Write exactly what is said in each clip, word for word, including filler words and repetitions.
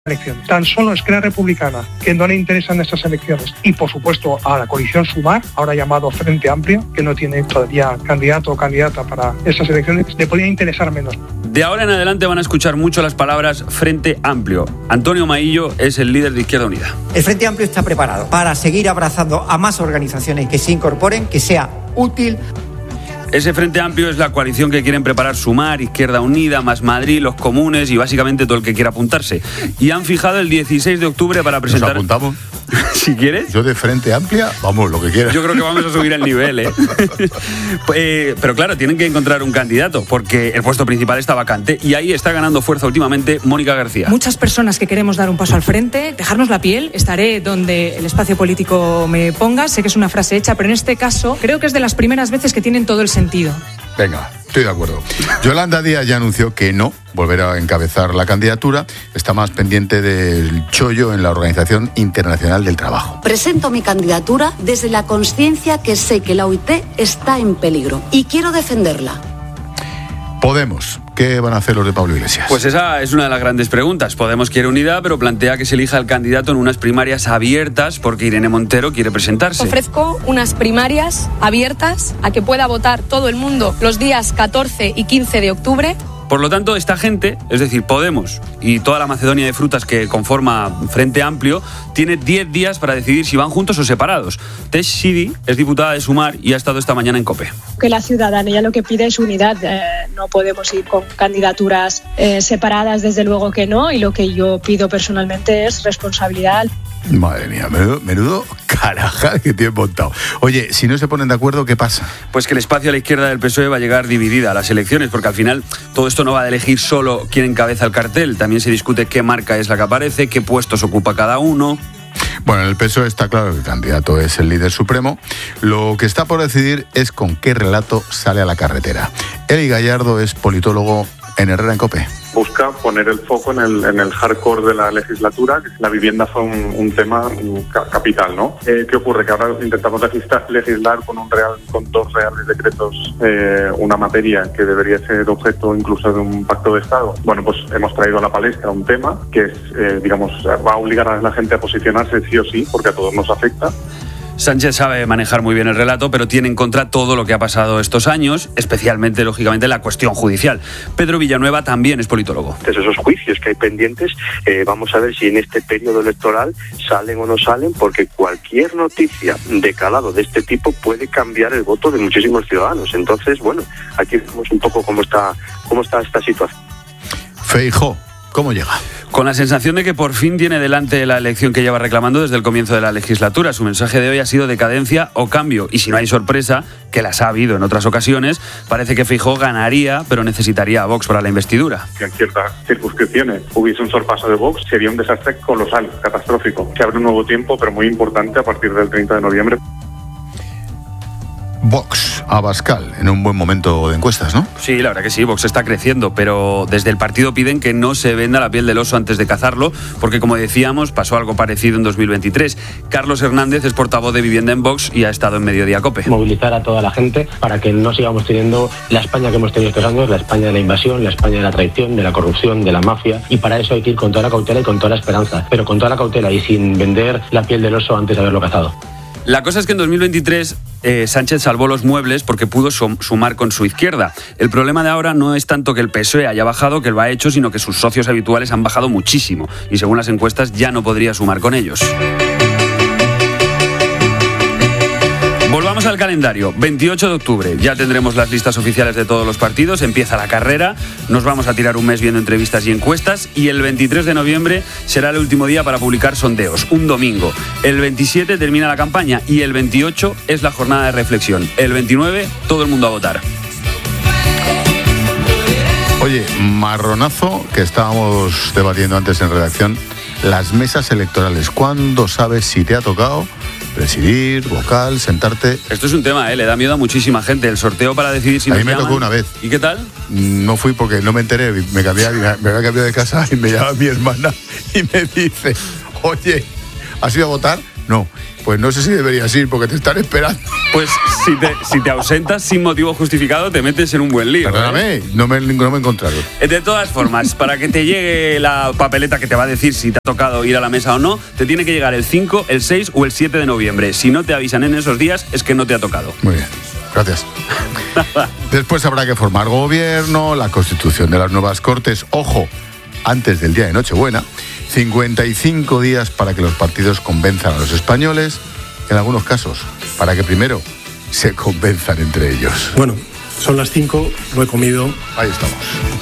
elección. Tan solo Esquerra Republicana, que no le interesan estas elecciones, y por supuesto a la coalición Sumar, ahora llamado Frente Amplio, que no tiene todavía candidato o candidata para estas elecciones, le podría interesar menos. De ahora en adelante van a escuchar mucho las palabras Frente Amplio. Antonio Maillo es el líder de Izquierda Unida. El Frente Amplio está preparado para seguir abrazando a más organizaciones que se incorporen, que sea útil. Ese Frente Amplio es la coalición que quieren preparar Sumar, Izquierda Unida, Más Madrid, los comunes y básicamente todo el que quiera apuntarse. Y han fijado el dieciséis de octubre para presentar... ¿Nos apuntamos? Si quieres. Yo de Frente Amplia, vamos, lo que quieras. Yo creo que vamos a subir el nivel, ¿eh? eh pero claro, tienen que encontrar un candidato porque el puesto principal está vacante y ahí está ganando fuerza últimamente Mónica García. Muchas personas que queremos dar un paso al frente, dejarnos la piel, estaré donde el espacio político me ponga. Sé que es una frase hecha, pero en este caso creo que es de las primeras veces que tienen todo el sentido. Venga, estoy de acuerdo. Yolanda Díaz ya anunció que no volverá a encabezar la candidatura. Está más pendiente del chollo en la Organización Internacional del Trabajo. Presento mi candidatura desde la conciencia que sé que la O I T está en peligro y quiero defenderla. Podemos. ¿Qué van a hacer los de Pablo Iglesias? Pues esa es una de las grandes preguntas. Podemos quiere unidad, pero plantea que se elija el candidato en unas primarias abiertas porque Irene Montero quiere presentarse. Ofrezco unas primarias abiertas a que pueda votar todo el mundo los días catorce y quince de octubre. Por lo tanto, esta gente, es decir, Podemos y toda la Macedonia de frutas que conforma Frente Amplio, tiene diez días para decidir si van juntos o separados. Tesh Sidi es diputada de Sumar y ha estado esta mañana en COPE. Que la ciudadanía lo que pide es unidad. Eh, no podemos ir con candidaturas eh, separadas, desde luego que no, y lo que yo pido personalmente es responsabilidad. Madre mía, menudo, menudo carajal que tiene montado. Oye, si no se ponen de acuerdo, ¿qué pasa? Pues que el espacio a la izquierda del P S O E va a llegar dividida a las elecciones, porque al final todo esto no va a elegir solo quién encabeza el cartel, también se discute qué marca es la que aparece, qué puestos ocupa cada uno. Bueno, en el P S O E está claro que el candidato es el líder supremo. Lo que está por decidir es con qué relato sale a la carretera. Eli Gallardo es politólogo en Herrera en COPE. Busca poner el foco en el, en el hardcore de la legislatura, que la vivienda fue un, un tema capital, ¿no? Eh, ¿Qué ocurre? Que ahora intentamos legislar, legislar con un real, con dos reales decretos, eh, una materia que debería ser objeto incluso de un pacto de Estado. Bueno, pues hemos traído a la palestra un tema que es, eh, digamos, va a obligar a la gente a posicionarse sí o sí, porque a todos nos afecta. Sánchez sabe manejar muy bien el relato, pero tiene en contra todo lo que ha pasado estos años, especialmente, lógicamente, la cuestión judicial. Pedro Villanueva también es politólogo. Desde esos juicios que hay pendientes, eh, vamos a ver si en este periodo electoral salen o no salen, porque cualquier noticia de calado de este tipo puede cambiar el voto de muchísimos ciudadanos. Entonces, bueno, aquí vemos un poco cómo está, cómo está esta situación. Feijóo, ¿cómo llega? Con la sensación de que por fin tiene delante la elección que lleva reclamando desde el comienzo de la legislatura. Su mensaje de hoy ha sido decadencia o cambio. Y si no hay sorpresa, que las ha habido en otras ocasiones, parece que Feijóo ganaría, pero necesitaría a Vox para la investidura. Si en ciertas circunscripciones hubiese un sorpaso de Vox, sería un desastre colosal, catastrófico. Se abre un nuevo tiempo, pero muy importante a partir del treinta de noviembre. Vox, Abascal, en un buen momento de encuestas, ¿no? Sí, la verdad que sí, Vox está creciendo, pero desde el partido piden que no se venda la piel del oso antes de cazarlo, porque como decíamos, pasó algo parecido en dos mil veintitrés. Carlos Hernández es portavoz de Vivienda en Vox y ha estado en Mediodía COPE. Movilizar a toda la gente para que no sigamos teniendo la España que hemos tenido estos años, la España de la invasión, la España de la traición, de la corrupción, de la mafia, y para eso hay que ir con toda la cautela y con toda la esperanza, pero con toda la cautela y sin vender la piel del oso antes de haberlo cazado. La cosa es que en dos mil veintitrés eh, Sánchez salvó los muebles porque pudo sumar con su izquierda. El problema de ahora no es tanto que el P S O E haya bajado, que lo ha hecho, sino que sus socios habituales han bajado muchísimo y según las encuestas ya no podría sumar con ellos. Volvamos al calendario. veintiocho de octubre, ya tendremos las listas oficiales de todos los partidos, empieza la carrera, nos vamos a tirar un mes viendo entrevistas y encuestas y el veintitrés de noviembre será el último día para publicar sondeos, un domingo. El veintisiete termina la campaña y el veintiocho es la jornada de reflexión. El veintinueve, todo el mundo a votar. Oye, marronazo que estábamos debatiendo antes en redacción, las mesas electorales. ¿Cuándo sabes si te ha tocado presidir, vocal, sentarte? Esto es un tema, ¿eh? Le da miedo a muchísima gente. El sorteo para decidir si a nos mí me llaman. tocó una vez. ¿Y qué tal? No fui porque no me enteré. Me, cambié, me había cambiado de casa y me llama mi hermana y me dice: oye, ¿has ido a votar? No, pues no sé si deberías ir porque te están esperando. Pues si te, si te ausentas sin motivo justificado, te metes en un buen lío. Perdóname, ¿eh? no, me, no me he encontrado. De todas formas, para que te llegue la papeleta que te va a decir si te ha tocado ir a la mesa o no, te tiene que llegar el cinco, el seis o el siete de noviembre. Si no te avisan en esos días, es que no te ha tocado. Muy bien, gracias. Después habrá que formar gobierno, la constitución de las nuevas Cortes. Ojo, antes del día de Nochebuena, cincuenta y cinco días para que los partidos convenzan a los españoles, en algunos casos, para que primero se convenzan entre ellos. Bueno, son las cinco, no he comido. Ahí estamos.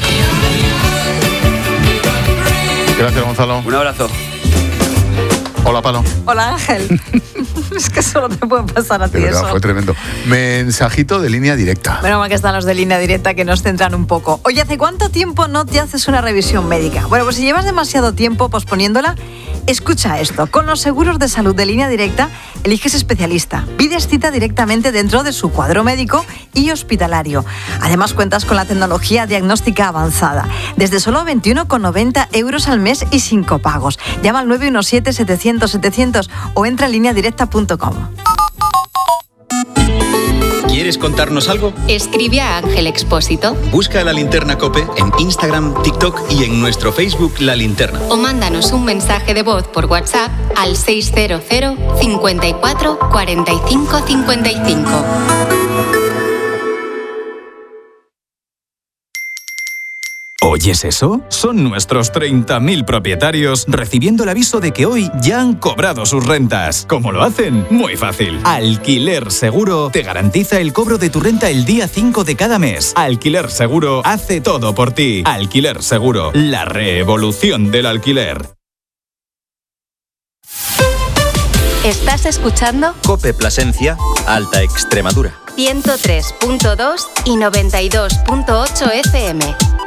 Gracias, Gonzalo. Un abrazo. Hola, Palo. Hola, Ángel. Es que solo te puede pasar a ti De verdad, eso. fue tremendo. Mensajito de línea directa. Menos mal que están los de línea directa que nos centran un poco. Oye, ¿hace cuánto tiempo no te haces una revisión médica? Bueno, pues si llevas demasiado tiempo posponiéndola, escucha esto. Con los seguros de salud de línea directa, eliges especialista. Pides cita directamente dentro de su cuadro médico y hospitalario. Además, cuentas con la tecnología diagnóstica avanzada. Desde solo veintiuno con noventa euros al mes y sin copagos. Llama al nueve uno siete, setecientos, setecientos o entra en línea directa punto com. ¿Quieres contarnos algo? Escribe a Ángel Expósito. Busca La Linterna COPE en Instagram, TikTok y en nuestro Facebook La Linterna. O mándanos un mensaje de voz por WhatsApp al seis cero cero, cincuenta y cuatro, cuarenta y cinco, cincuenta y cinco. ¿Oyes eso? Son nuestros treinta mil propietarios recibiendo el aviso de que hoy ya han cobrado sus rentas. ¿Cómo lo hacen? Muy fácil. Alquiler Seguro te garantiza el cobro de tu renta el día cinco de cada mes. Alquiler Seguro hace todo por ti. Alquiler Seguro, la revolución del alquiler. ¿Estás escuchando? COPE Plasencia, Alta Extremadura. ciento tres punto dos y noventa y dos punto ocho F M.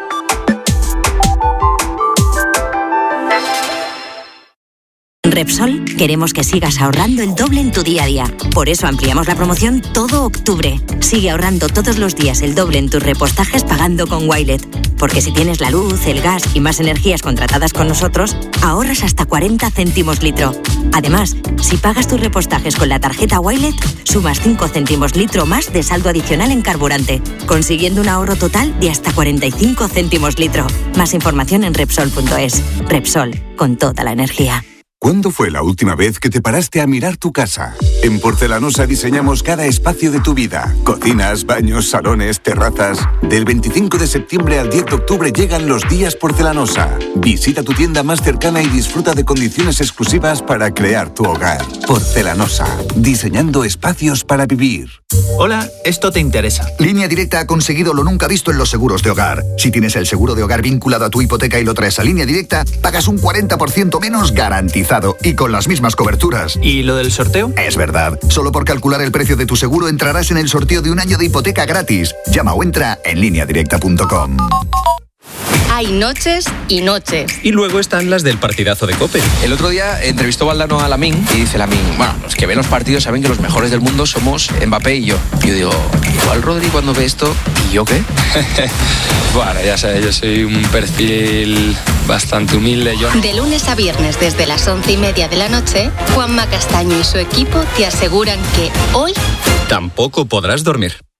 Repsol, queremos que sigas ahorrando el doble en tu día a día. Por eso ampliamos la promoción todo octubre. Sigue ahorrando todos los días el doble en tus repostajes pagando con Wilet. Porque si tienes la luz, el gas y más energías contratadas con nosotros, ahorras hasta cuarenta céntimos litro. Además, si pagas tus repostajes con la tarjeta Wilet, sumas cinco céntimos litro más de saldo adicional en carburante, consiguiendo un ahorro total de hasta cuarenta y cinco céntimos litro. Más información en Repsol punto es. Repsol, con toda la energía. ¿Cuándo fue la última vez que te paraste a mirar tu casa? En Porcelanosa diseñamos cada espacio de tu vida. Cocinas, baños, salones, terrazas. Del veinticinco de septiembre al diez de octubre llegan los días Porcelanosa. Visita tu tienda más cercana y disfruta de condiciones exclusivas para crear tu hogar. Porcelanosa, diseñando espacios para vivir. Hola, esto te interesa. Línea Directa ha conseguido lo nunca visto en los seguros de hogar. Si tienes el seguro de hogar vinculado a tu hipoteca y lo traes a Línea Directa, pagas un cuarenta por ciento menos garantizado y con las mismas coberturas. ¿Y lo del sorteo? Es verdad. Solo por calcular el precio de tu seguro entrarás en el sorteo de un año de hipoteca gratis. Llama o entra en línea directa punto com. Hay noches y noches. Y luego están las del partidazo de COPE. El otro día entrevistó Valdano a Lamine y dice Lamine, bueno, los que ven los partidos saben que los mejores del mundo somos Mbappé y yo. Y yo digo, igual Rodri cuando ve esto, ¿y yo qué? Bueno, ya sabes, yo soy un perfil bastante humilde. Yo... De lunes a viernes desde las once y media de la noche, Juanma Castaño y su equipo te aseguran que hoy... tampoco podrás dormir.